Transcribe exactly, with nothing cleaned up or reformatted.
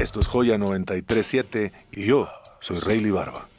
Esto es Joya noventa y tres punto siete y yo soy Rayleigh Barba.